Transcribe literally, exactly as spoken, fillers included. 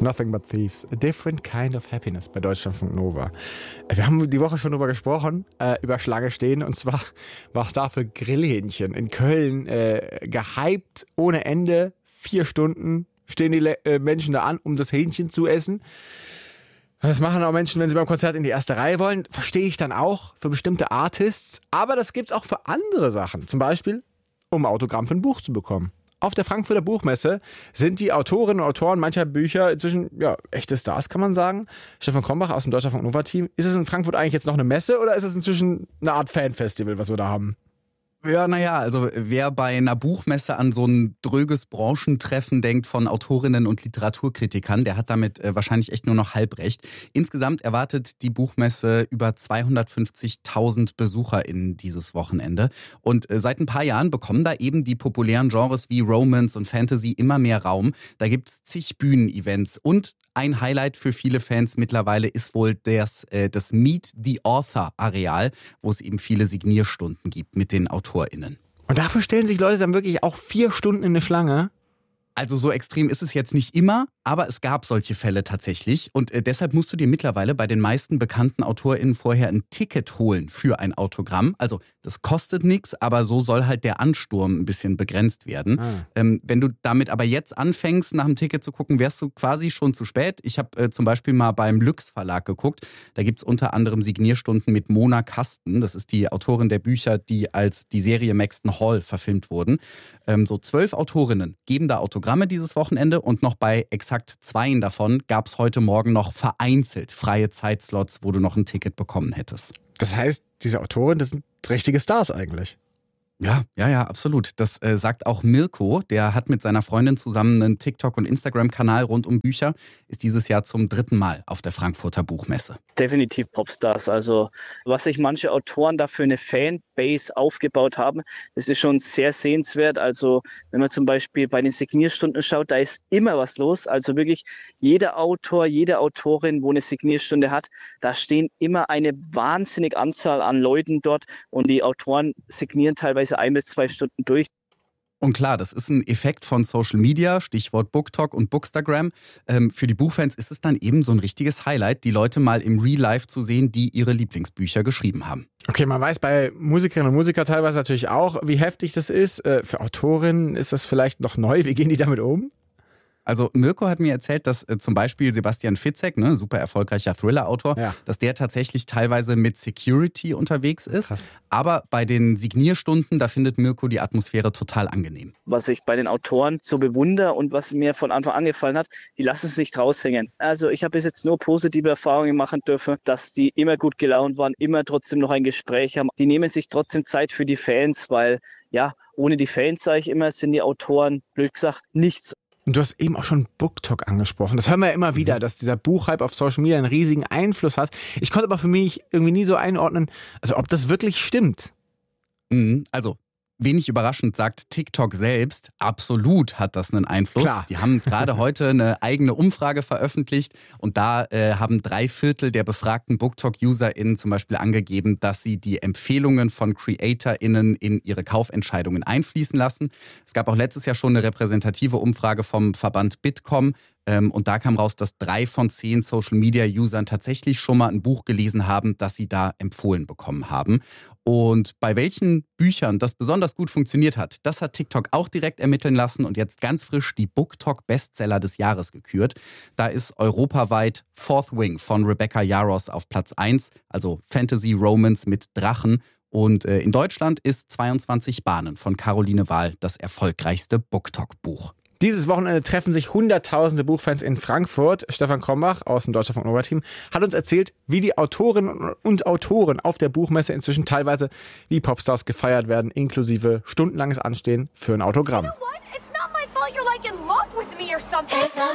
Nothing but Thieves. A different kind of happiness bei Deutschlandfunk Nova. Wir haben die Woche schon drüber gesprochen, äh, über Schlange stehen. Und zwar war es da für Grillhähnchen in Köln äh, gehypt ohne Ende. Vier Stunden stehen die Le- äh, Menschen da an, um das Hähnchen zu essen. Das machen auch Menschen, wenn sie beim Konzert in die erste Reihe wollen. Verstehe ich dann auch für bestimmte Artists. Aber das gibt's auch für andere Sachen. Zum Beispiel, um ein Autogramm für ein Buch zu bekommen. Auf der Frankfurter Buchmesse sind die Autorinnen und Autoren mancher Bücher inzwischen ja, echte Stars, kann man sagen. Stefan Krombach aus dem Deutschlandfunk Nova Team. Ist es in Frankfurt eigentlich jetzt noch eine Messe oder ist es inzwischen eine Art Fanfestival, was wir da haben? Ja, naja, also wer bei einer Buchmesse an so ein dröges Branchentreffen denkt von Autorinnen und Literaturkritikern, der hat damit äh, wahrscheinlich echt nur noch halb recht. Insgesamt erwartet die Buchmesse über zweihundertfünfzigtausend BesucherInnen dieses Wochenende. Und äh, seit ein paar Jahren bekommen da eben die populären Genres wie Romance und Fantasy immer mehr Raum. Da gibt's zig Bühnenevents und ein Highlight für viele Fans mittlerweile ist wohl das, äh, das Meet the Author Areal, wo es eben viele Signierstunden gibt mit den AutorInnen. Und dafür stellen sich Leute dann wirklich auch vier Stunden in eine Schlange? Also so extrem ist es jetzt nicht immer, aber es gab solche Fälle tatsächlich. Und äh, deshalb musst du dir mittlerweile bei den meisten bekannten AutorInnen vorher ein Ticket holen für ein Autogramm. Also das kostet nichts, aber so soll halt der Ansturm ein bisschen begrenzt werden. Ah. Ähm, wenn du damit aber jetzt anfängst, nach dem Ticket zu gucken, wärst du quasi schon zu spät. Ich habe äh, zum Beispiel mal beim Lüx Verlag geguckt. Da gibt es unter anderem Signierstunden mit Mona Kasten. Das ist die Autorin der Bücher, die als die Serie Maxton Hall verfilmt wurden. Ähm, so zwölf Autorinnen geben da Autogramme dieses Wochenende und noch bei exakt zweien davon gab es heute Morgen noch vereinzelt freie Zeitslots, wo du noch ein Ticket bekommen hättest. Das heißt, diese Autoren, das sind richtige Stars eigentlich. Ja, ja, ja, absolut. Das äh, sagt auch Mirko. Der hat mit seiner Freundin zusammen einen TikTok- und Instagram-Kanal rund um Bücher. Ist dieses Jahr zum dritten Mal auf der Frankfurter Buchmesse. Definitiv Popstars. Also was sich manche Autoren da für eine Fanbase aufgebaut haben, das ist schon sehr sehenswert. Also wenn man zum Beispiel bei den Signierstunden schaut, da ist immer was los. Also wirklich jeder Autor, jede Autorin, wo eine Signierstunde hat, da stehen immer eine wahnsinnige Anzahl an Leuten dort und die Autoren signieren teilweise ein bis zwei Stunden durch. Und klar, das ist ein Effekt von Social Media, Stichwort BookTok und Bookstagram. Ähm, für die Buchfans ist es dann eben so ein richtiges Highlight, die Leute mal im Real Life zu sehen, die ihre Lieblingsbücher geschrieben haben. Okay, man weiß bei Musikerinnen und Musikern teilweise natürlich auch, wie heftig das ist. Äh, für Autorinnen ist das vielleicht noch neu. Wie gehen die damit um? Also Mirko hat mir erzählt, dass äh, zum Beispiel Sebastian Fitzek, ne, super erfolgreicher Thriller-Autor, ja. dass der tatsächlich teilweise mit Security unterwegs ist. Krass. Aber bei den Signierstunden, da findet Mirko die Atmosphäre total angenehm. Was ich bei den Autoren so bewundere und was mir von Anfang an gefallen hat, die lassen es nicht raushängen. Also ich habe bis jetzt nur positive Erfahrungen machen dürfen, dass die immer gut gelaunt waren, immer trotzdem noch ein Gespräch haben. Die nehmen sich trotzdem Zeit für die Fans, weil ja, ohne die Fans, sage ich immer, sind die Autoren, blöd gesagt, nichts. Und du hast eben auch schon BookTok angesprochen. Das hören wir ja immer wieder, dass dieser Buchhype auf Social Media einen riesigen Einfluss hat. Ich konnte aber für mich irgendwie nie so einordnen, also ob das wirklich stimmt. Mhm, also wenig überraschend sagt TikTok selbst, absolut hat das einen Einfluss. Klar. Die haben gerade heute eine eigene Umfrage veröffentlicht und da äh, haben drei Viertel der befragten BookTok-UserInnen zum Beispiel angegeben, dass sie die Empfehlungen von CreatorInnen in ihre Kaufentscheidungen einfließen lassen. Es gab auch letztes Jahr schon eine repräsentative Umfrage vom Verband Bitkom. Ähm, und da kam raus, dass drei von zehn Social-Media-Usern tatsächlich schon mal ein Buch gelesen haben, das sie da empfohlen bekommen haben. Und bei welchen Büchern das besonders gut funktioniert hat, das hat TikTok auch direkt ermitteln lassen und jetzt ganz frisch die BookTok-Bestseller des Jahres gekürt. Da ist europaweit Fourth Wing von Rebecca Yarros auf Platz eins, also Fantasy Romance mit Drachen. Und äh, in Deutschland ist zweiundzwanzig Bahnen von Caroline Wahl das erfolgreichste BookTok-Buch. Dieses Wochenende treffen sich hunderttausende Buchfans in Frankfurt. Stefan Krombach aus dem Deutschlandfunk Nova Team hat uns erzählt, wie die Autorinnen und Autoren auf der Buchmesse inzwischen teilweise wie Popstars gefeiert werden, inklusive stundenlanges Anstehen für ein Autogramm. You know what? It's not my fault you're like in love with me or something.